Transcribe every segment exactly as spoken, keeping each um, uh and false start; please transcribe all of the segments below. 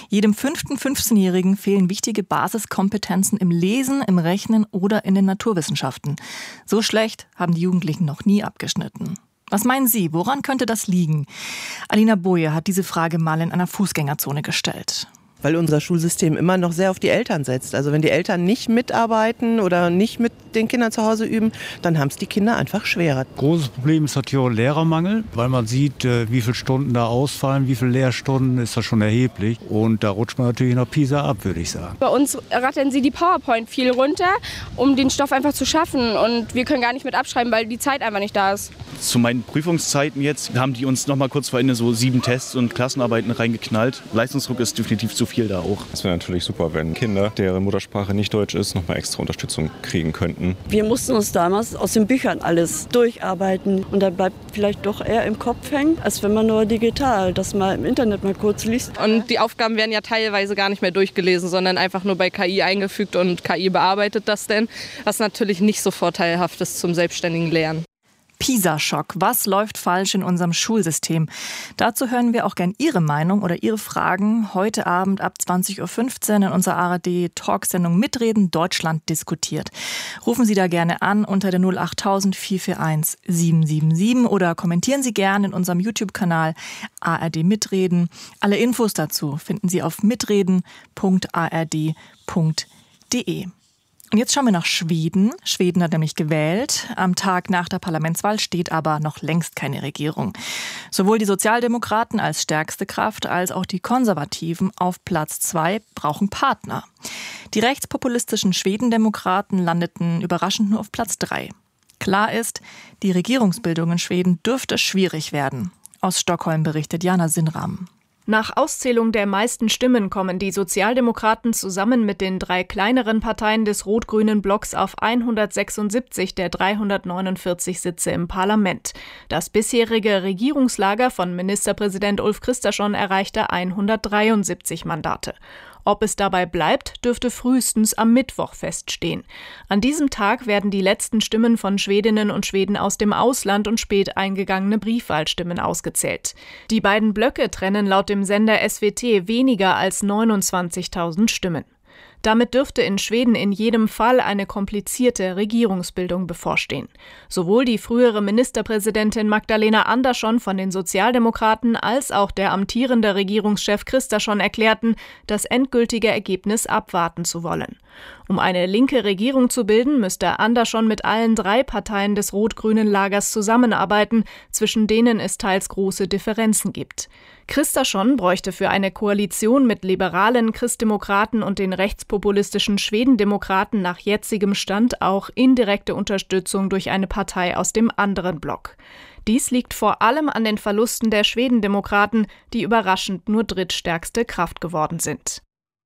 Jedem fünften fünfzehnjährigen fehlen wichtige Basiskompetenzen im Lesen, im Rechnen oder in den Naturwissenschaften. So schlecht haben die Jugendlichen noch nie abgeschnitten. Was meinen Sie, woran könnte das liegen? Alina Boje hat diese Frage mal in einer Fußgängerzone gestellt. Weil unser Schulsystem immer noch sehr auf die Eltern setzt. Also wenn die Eltern nicht mitarbeiten oder nicht mit den Kindern zu Hause üben, dann haben es die Kinder einfach schwerer. Großes Problem ist natürlich auch Lehrermangel, weil man sieht, wie viele Stunden da ausfallen, wie viele Lehrstunden, ist das schon erheblich. Und da rutscht man natürlich nach Pisa ab, würde ich sagen. Bei uns rattern sie die PowerPoint viel runter, um den Stoff einfach zu schaffen. Und wir können gar nicht mit abschreiben, weil die Zeit einfach nicht da ist. Zu meinen Prüfungszeiten jetzt haben die uns noch mal kurz vor Ende so sieben Tests und Klassenarbeiten reingeknallt. Leistungsdruck ist definitiv zu viel da auch. Es wäre natürlich super, wenn Kinder, deren Muttersprache nicht Deutsch ist, noch mal extra Unterstützung kriegen könnten. Wir mussten uns damals aus den Büchern alles durcharbeiten und dann bleibt vielleicht doch eher im Kopf hängen, als wenn man nur digital das mal im Internet mal kurz liest. Und die Aufgaben werden ja teilweise gar nicht mehr durchgelesen, sondern einfach nur bei K I eingefügt und K I bearbeitet das denn, was natürlich nicht so vorteilhaft ist zum selbstständigen Lernen. PISA-Schock. Was läuft falsch in unserem Schulsystem? Dazu hören wir auch gern Ihre Meinung oder Ihre Fragen heute Abend ab zwanzig Uhr fünfzehn in unserer A R D-Talksendung Mitreden Deutschland diskutiert. Rufen Sie da gerne an unter der null acht null null vier vier eins sieben sieben sieben oder kommentieren Sie gerne in unserem YouTube-Kanal A R D Mitreden. Alle Infos dazu finden Sie auf mitreden punkt a r d punkt d e. Und jetzt schauen wir nach Schweden. Schweden hat nämlich gewählt. Am Tag nach der Parlamentswahl steht aber noch längst keine Regierung. Sowohl die Sozialdemokraten als stärkste Kraft als auch die Konservativen auf Platz zwei brauchen Partner. Die rechtspopulistischen Schwedendemokraten landeten überraschend nur auf Platz drei. Klar ist, die Regierungsbildung in Schweden dürfte schwierig werden. Aus Stockholm berichtet Jana Sinnram. Nach Auszählung der meisten Stimmen kommen die Sozialdemokraten zusammen mit den drei kleineren Parteien des rot-grünen Blocks auf hundertsechsundsiebzig der dreihundertneunundvierzig Sitze im Parlament. Das bisherige Regierungslager von Ministerpräsident Ulf Kristersson erreichte hundertdreiundsiebzig Mandate. Ob es dabei bleibt, dürfte frühestens am Mittwoch feststehen. An diesem Tag werden die letzten Stimmen von Schwedinnen und Schweden aus dem Ausland und spät eingegangene Briefwahlstimmen ausgezählt. Die beiden Blöcke trennen laut dem Sender S W T weniger als neunundzwanzigtausend Stimmen. Damit dürfte in Schweden in jedem Fall eine komplizierte Regierungsbildung bevorstehen. Sowohl die frühere Ministerpräsidentin Magdalena Andersson von den Sozialdemokraten als auch der amtierende Regierungschef Kristersson erklärten, das endgültige Ergebnis abwarten zu wollen. Um eine linke Regierung zu bilden, müsste Andersson mit allen drei Parteien des rot-grünen Lagers zusammenarbeiten, zwischen denen es teils große Differenzen gibt. Kristersson bräuchte für eine Koalition mit liberalen Christdemokraten und den rechtspopulistischen Schwedendemokraten nach jetzigem Stand auch indirekte Unterstützung durch eine Partei aus dem anderen Block. Dies liegt vor allem an den Verlusten der Schwedendemokraten, die überraschend nur drittstärkste Kraft geworden sind.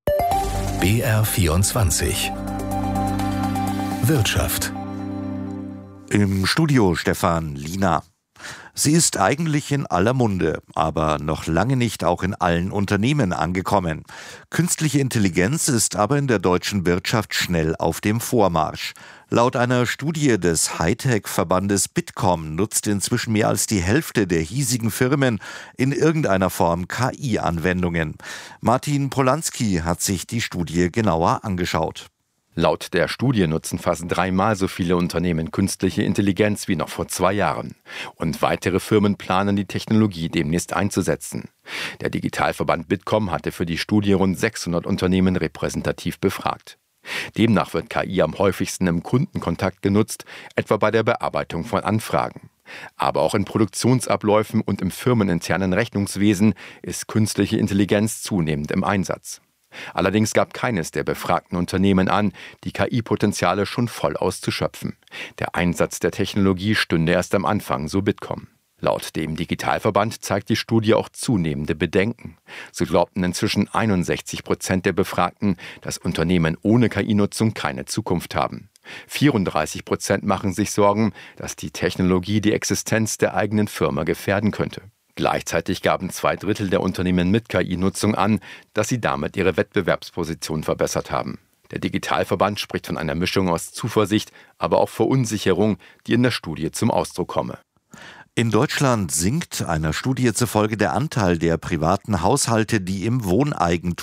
B R vierundzwanzig Wirtschaft. Im Studio Stefan Lina. Sie ist eigentlich in aller Munde, aber noch lange nicht auch in allen Unternehmen angekommen. Künstliche Intelligenz ist aber in der deutschen Wirtschaft schnell auf dem Vormarsch. Laut einer Studie des Hightech-Verbandes Bitkom nutzt inzwischen mehr als die Hälfte der hiesigen Firmen in irgendeiner Form K I-Anwendungen. Martin Polanski hat sich die Studie genauer angeschaut. Laut der Studie nutzen fast dreimal so viele Unternehmen künstliche Intelligenz wie noch vor zwei Jahren. Und weitere Firmen planen, die Technologie demnächst einzusetzen. Der Digitalverband Bitkom hatte für die Studie rund sechshundert Unternehmen repräsentativ befragt. Demnach wird K I am häufigsten im Kundenkontakt genutzt, etwa bei der Bearbeitung von Anfragen. Aber auch in Produktionsabläufen und im firmeninternen Rechnungswesen ist künstliche Intelligenz zunehmend im Einsatz. Allerdings gab keines der befragten Unternehmen an, die K I-Potenziale schon voll auszuschöpfen. Der Einsatz der Technologie stünde erst am Anfang, so Bitkom. Laut dem Digitalverband zeigt die Studie auch zunehmende Bedenken. So glaubten inzwischen einundsechzig Prozent der Befragten, dass Unternehmen ohne K I-Nutzung keine Zukunft haben. vierunddreißig Prozent machen sich Sorgen, dass die Technologie die Existenz der eigenen Firma gefährden könnte. Gleichzeitig gaben zwei Drittel der Unternehmen mit K I-Nutzung an, dass sie damit ihre Wettbewerbsposition verbessert haben. Der Digitalverband spricht von einer Mischung aus Zuversicht, aber auch Verunsicherung, die in der Studie zum Ausdruck komme. In Deutschland sinkt einer Studie zufolge der Anteil der privaten Haushalte, die im Wohneigentum